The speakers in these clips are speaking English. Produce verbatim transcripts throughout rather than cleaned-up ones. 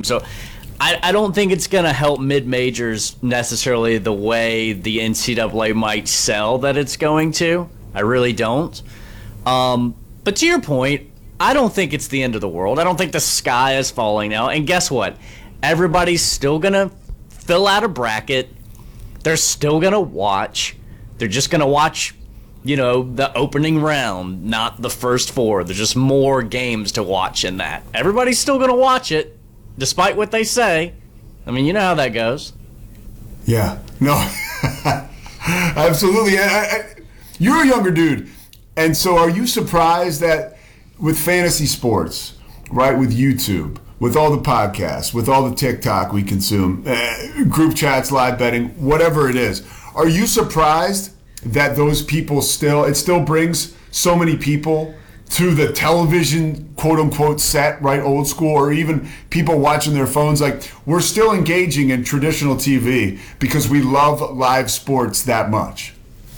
So I, I don't think it's going to help mid-majors necessarily the way the N C double A might sell that it's going to. I really don't. Um, but to your point, I don't think it's the end of the world. I don't think the sky is falling now. And guess what? Everybody's still going to fill out a bracket. They're still going to watch. They're just going to watch, you know, the opening round, not the first four. There's just more games to watch in that. Everybody's still going to watch it, despite what they say. I mean, you know how that goes. Yeah. No. Absolutely. I, I, you're a younger dude. And so are you surprised that with fantasy sports, right, with YouTube, with all the podcasts, with all the TikTok we consume, uh, group chats, live betting, whatever it is, are you surprised that those people still, it still brings so many people to the television, quote-unquote, set, right, old school, or even people watching their phones? Like, we're still engaging in traditional T V because we love live sports that much.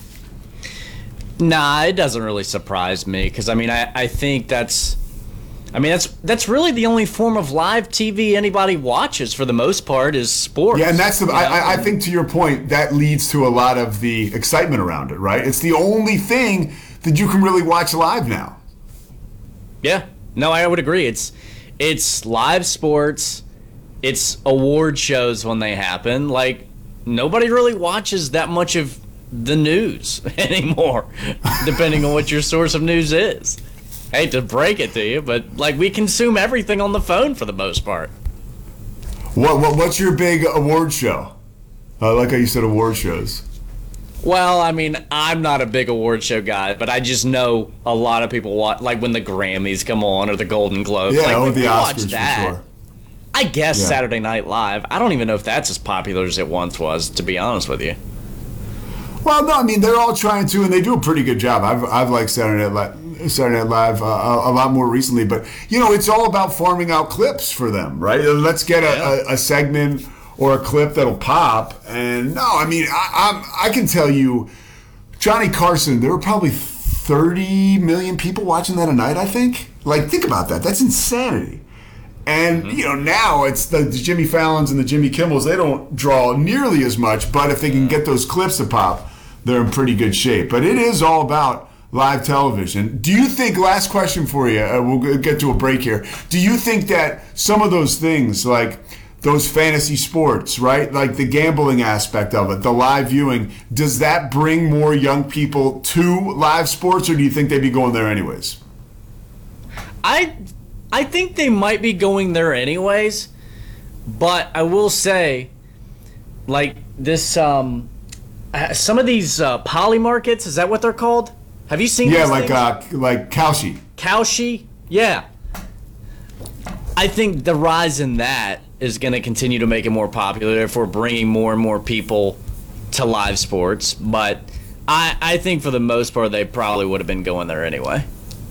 Nah, it doesn't really surprise me because, I mean, I, I think that's, I mean, that's that's really the only form of live T V anybody watches for the most part is sports. Yeah, and that's the, I, I think to your point, that leads to a lot of the excitement around it, right? It's the only thing that you can really watch live now. Yeah, no, I would agree. It's it's live sports, it's award shows when they happen. Like, nobody really watches that much of the news anymore, depending on what your source of news is. I hate to break it to you, but like we consume everything on the phone for the most part. What, what what's your big award show? I like how you said award shows. Well, I mean, I'm not a big award show guy, but I just know a lot of people watch, like when the Grammys come on or the Golden Globes. Yeah, like, or the Oscars watch that. for sure. I guess Yeah. Saturday Night Live. I don't even know if that's as popular as it once was, to be honest with you. Well, no, I mean, they're all trying to, and they do a pretty good job. I've I've liked Saturday Night Live, Saturday Night Live uh, a, a lot more recently, but, you know, it's all about farming out clips for them, right? Let's get a, Yeah. a, a segment or a clip that'll pop, and no, I mean, I, I'm, I can tell you, Johnny Carson, there were probably thirty million people watching that a night, I think. Like, think about that. That's insanity. And, you know, now it's the, the Jimmy Fallons and the Jimmy Kimmels, they don't draw nearly as much, but if they can get those clips to pop, they're in pretty good shape. But it is all about live television. Do you think, last question for you, uh, we'll get to a break here. Do you think that some of those things, like those fantasy sports, right, like the gambling aspect of it, the live viewing, does that bring more young people to live sports, or do you think they'd be going there anyways? I I think they might be going there anyways, but I will say, like this, um, uh, some of these uh, poly markets, is that what they're called? Have you seen? Yeah, these like things? uh, like Kalshi. Kalshi, yeah. I think the rise in that is going to continue to make it more popular. Therefore, bringing more and more people to live sports. But I I think for the most part, they probably would have been going there anyway.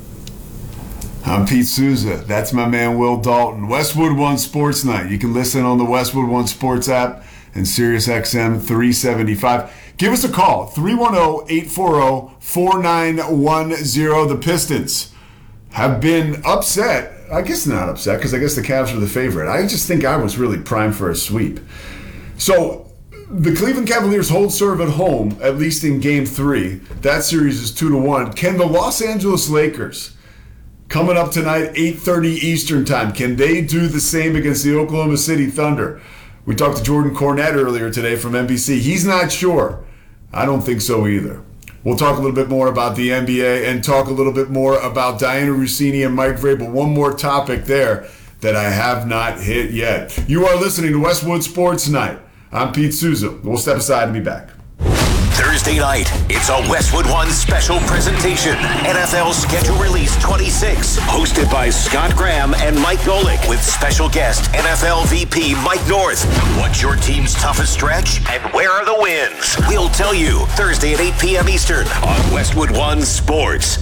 I'm Pete Souza. That's my man Will Dalton. Westwood One Sports Night. You can listen on the Westwood One Sports app and SiriusXM three seventy-five. Give us a call, three one zero, eight four zero, four nine one zero. The Pistons have been upset. I guess not upset, because I guess the Cavs are the favorite. I just think I was really primed for a sweep. So the Cleveland Cavaliers hold serve at home, at least in game three. That series is two to one. Can the Los Angeles Lakers, coming up tonight, eight thirty Eastern time, can they do the same against the Oklahoma City Thunder? We talked to Jordan Cornette earlier today from N B C. He's not sure. I don't think so either. We'll talk a little bit more about the N B A and talk a little bit more about Diana Russini and Mike Vrabel. One more topic there that I have not hit yet. You are listening to Westwood Sports Night. I'm Pete Souza. We'll step aside and be back. Thursday night, it's a Westwood One special presentation. N F L Schedule Release twenty-six, hosted by Scott Graham and Mike Golick, with special guest N F L V P Mike North. What's your team's toughest stretch, and where are the wins? We'll tell you Thursday at eight p.m. Eastern on Westwood One Sports.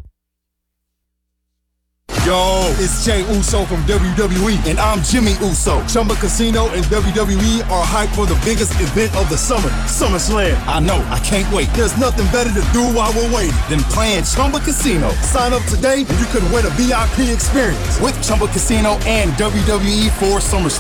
Yo, it's Jay Uso from W W E, and I'm Jimmy Uso. Chumba Casino and W W E are hyped for the biggest event of the summer, SummerSlam. I know, I can't wait. There's nothing better to do while we're waiting than playing Chumba Casino. Sign up today and you could win a V I P experience with Chumba Casino and W W E for SummerSlam.